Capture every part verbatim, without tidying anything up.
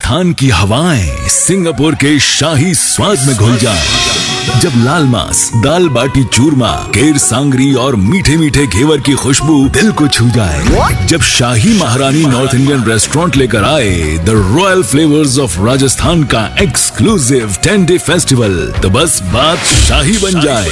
राजस्थान की हवाएं सिंगापुर के शाही स्वाद में घुल जाए, जब लाल मांस, दाल बाटी चूरमा, केर सांगरी और मीठे मीठे घेवर की खुशबू दिल को छू जाए, जब शाही महारानी नॉर्थ इंडियन रेस्टोरेंट लेकर आए the royal flavours of Rajasthan का एक्सक्लूसिव टेन डे फेस्टिवल, तो बस बात शाही बन जाए।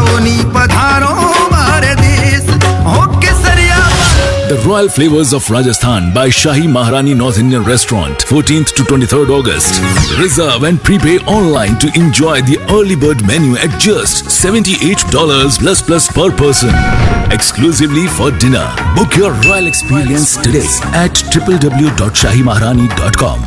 The Royal Flavors of Rajasthan by Shahi Maharani North Indian Restaurant, fourteenth to twenty-third August. Reserve and prepay online to enjoy the early bird menu at just seventy-eight dollars plus plus per person. Exclusively for dinner. Book your royal experience today at w w w dot shahi maharani dot com.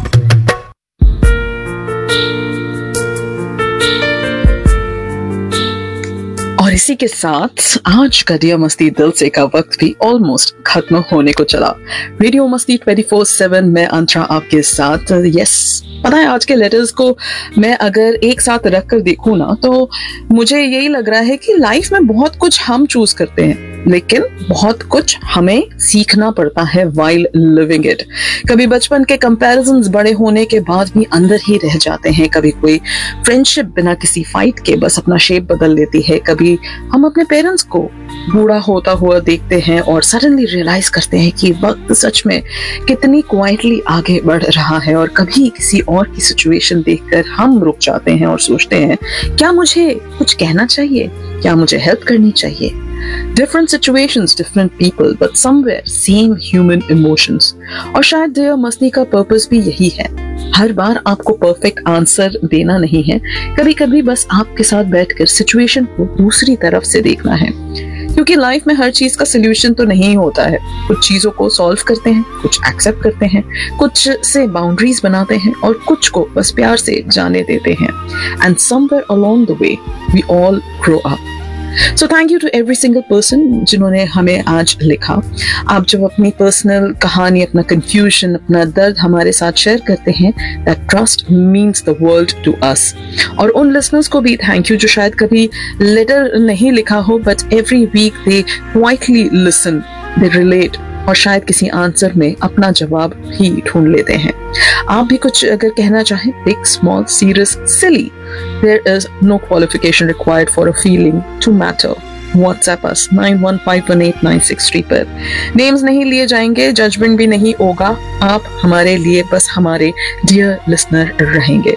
और इसी के साथ आज का दिया मस्ती दिल से का वक्त भी ऑलमोस्ट खत्म होने को चला। रेडियो मस्ती ट्वेंटी फोर सेवन में अंतरा आपके साथ। यस, पता है आज के लेटर्स को मैं अगर एक साथ रख कर देखूं ना, तो मुझे यही लग रहा है कि लाइफ में बहुत कुछ हम चूज करते हैं, लेकिन बहुत कुछ हमें सीखना पड़ता है while living it। कभी बचपन के कंपैरिजन्स बड़े होने के बाद भी अंदर ही रह जाते हैं, कभी कोई फ्रेंडशिप बिना किसी फाइट के बस अपना शेप बदल लेती है, कभी हम अपने पेरेंट्स को बूढ़ा होता हुआ देखते हैं और सडनली रियलाइज करते हैं कि वक्त सच में कितनी क्वाइटली आगे बढ़ रहा है, और कभी किसी और की सिचुएशन देखकर हम रुक जाते हैं और सोचते हैं क्या मुझे कुछ कहना चाहिए, क्या मुझे हेल्प करनी चाहिए। Different situations, different people, but somewhere same human emotions। और शायद दिया मस्ती का पर्पस भी यही है, हर बार आपको परफेक्ट आंसर देना नहीं है, कभी कभी बस आपके साथ बैठकर सिचुएशन को दूसरी तरफ से देखना है, क्योंकि लाइफ में हर चीज का सोल्यूशन तो नहीं होता है। कुछ चीजों को सॉल्व करते हैं, कुछ एक्सेप्ट करते हैं, कुछ से बाउंड्रीज बनाते हैं और कुछ को बस प्यार से जाने देते हैं। And somewhere along the way we all grow up. So thank you to every single person जिन्होंने हमें आज लिखा। आप जब अपनी पर्सनल कहानी, अपना कंफ्यूजन, अपना दर्द हमारे साथ शेयर करते हैं, that trust means the world to us. और उन लिसनर्स को भी थैंक यू जो शायद कभी लेटर नहीं लिखा हो, but every week they quietly listen, they relate, और शायद किसी आंसर में अपना जवाब ही ढूंढ लेते हैं। आप भी कुछ अगर कहना चाहें, big, small, serious, silly, there is no qualification required for a feeling to matter. WhatsApp us nine one five one eight nine six three पर। नेम्स नहीं लिए जाएंगे, जजमेंट भी नहीं होगा, आप हमारे लिए बस हमारे डियर लिसनर रहेंगे।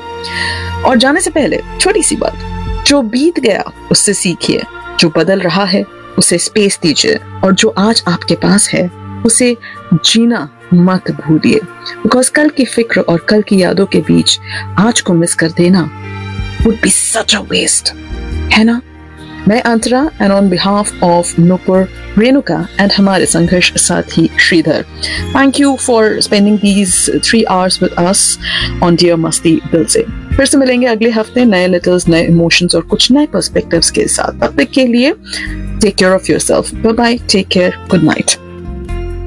और जाने से पहले छोटी सी बात, जो बीत गया उससे सीखिए, जो बदल रहा है उसे स्पेस दीजिए, और जो आज आपके पास है उसे जीना मत भूलिए, बिकॉज कल की फिक्र और कल की यादों के बीच आज को मिस कर देना would be such a waste, है ना। मैं अंतरा, and on behalf of Nupur, Renuka and हमारे संघर्ष साथी Shridhar, thank you for spending these three hours with us on Dear मस्ती दिल से। फिर से मिलेंगे अगले हफ्ते नए लेटर्स, नए इमोशंस और कुछ नए पर्सपेक्टिव्स के साथ। तब तक के लिए take care of yourself, bye bye, take care, good night.